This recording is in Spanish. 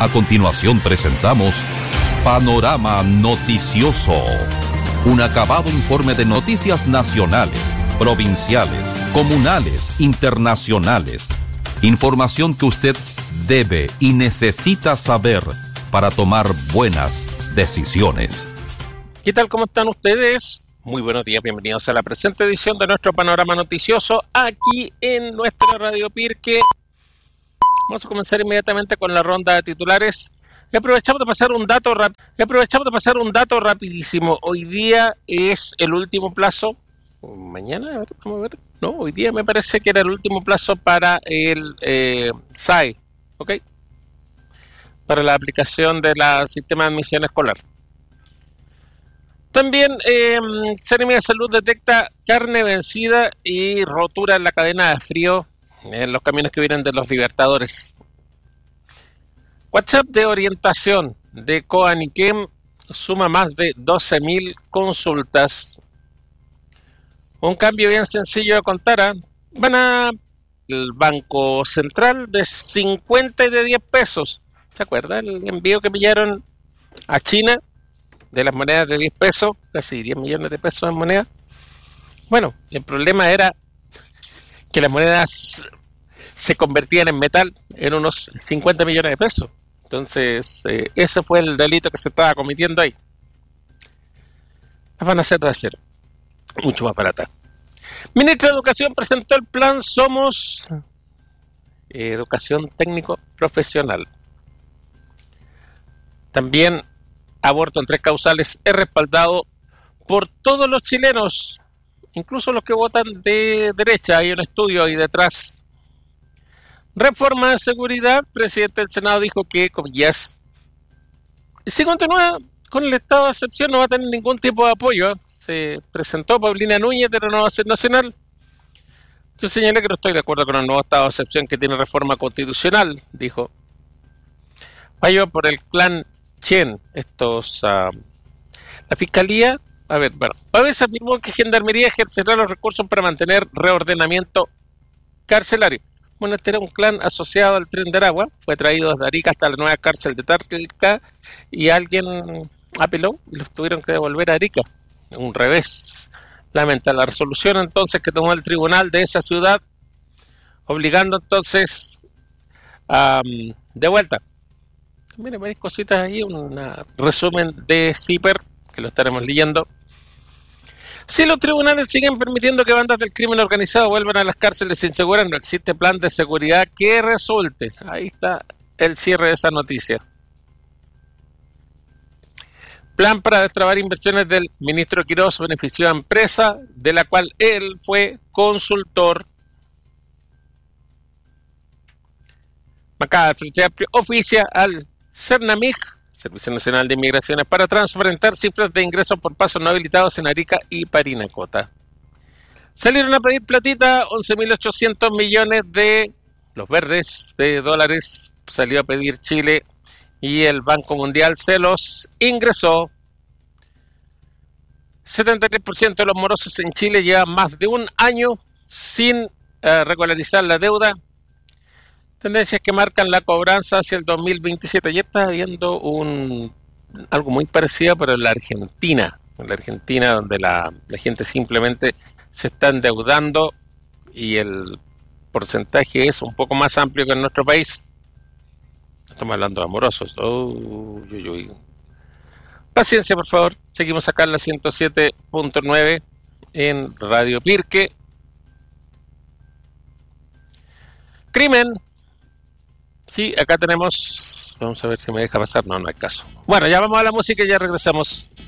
A continuación presentamos Panorama Noticioso, un acabado informe de noticias nacionales, provinciales, comunales, internacionales. Información que usted debe y necesita saber para tomar buenas decisiones. ¿Qué tal? ¿Cómo están ustedes? Muy buenos días, bienvenidos a la presente edición de nuestro Panorama Noticioso aquí en nuestra Radio Pirque. Vamos a comenzar inmediatamente con la ronda de titulares. Aprovechamos de pasar un dato rapidísimo. Hoy día es el último plazo. Mañana, a ver, vamos a ver. No, hoy día me parece que era el último plazo para el SAE, ¿ok? Para la aplicación del sistema de admisión escolar. También Seremi de Salud detecta carne vencida y rotura en la cadena de frío en los camiones que vienen de los Libertadores. WhatsApp de orientación de Coaniquem suma más de 12.000 consultas. Un cambio bien sencillo de contar. Van a el Banco Central de 50 y de 10 pesos. ¿Se acuerda el envío que pillaron a China de las monedas de 10 pesos? Casi 10 millones de pesos en moneda. Bueno, el problema era que las monedas se convertían en metal en unos 50 millones de pesos. Entonces, ese fue el delito que se estaba cometiendo ahí. Las van a hacer de acero, mucho más barata. Ministra de Educación presentó el plan Somos Educación Técnico Profesional. También aborto en 3 causales es respaldado por todos los chilenos, incluso los que votan de derecha. Hay un estudio ahí detrás. Reforma de seguridad, presidente del Senado dijo que, comillas, si continúa con el estado de excepción no va a tener ningún tipo de apoyo. Se presentó Paulina Núñez de Renovación Nacional. Yo señalé que no estoy de acuerdo con el nuevo estado de excepción que tiene reforma constitucional, dijo. Fallo por el clan Chen. La fiscalía, Pavés afirmó que Gendarmería ejercerá los recursos para mantener reordenamiento carcelario. Bueno, este era un clan asociado al Tren de Aragua, fue traído desde Arica hasta la nueva cárcel de Talca y alguien apeló y los tuvieron que devolver a Arica. Un revés. Lamenta la resolución entonces que tomó el tribunal de esa ciudad, obligando entonces de vuelta. Miren, hay cositas ahí, un resumen de CIPER, que lo estaremos leyendo. Si los tribunales siguen permitiendo que bandas del crimen organizado vuelvan a las cárceles inseguras, no existe plan de seguridad que resulte. Ahí está el cierre de esa noticia. Plan para destrabar inversiones del ministro Quirós benefició a empresa de la cual él fue consultor. Macada del Frente Amplio oficia al CERNAMIG, Servicio Nacional de Inmigraciones, para transparentar cifras de ingresos por pasos no habilitados en Arica y Parinacota. Salieron a pedir platita, 11.800 millones de los verdes de dólares, salió a pedir Chile y el Banco Mundial se los ingresó. 73% de los morosos en Chile llevan más de un año sin regularizar la deuda. Tendencias que marcan la cobranza hacia el 2027. Ya está habiendo algo muy parecido, pero en la Argentina. En la Argentina, donde la gente simplemente se está endeudando y el porcentaje es un poco más amplio que en nuestro país. Estamos hablando de amorosos. Paciencia, por favor. Seguimos acá en la 107.9 en Radio Pirque. Crimen. Sí, acá tenemos. Vamos a ver si me deja pasar. No hay caso. Bueno, ya vamos a la música y ya regresamos.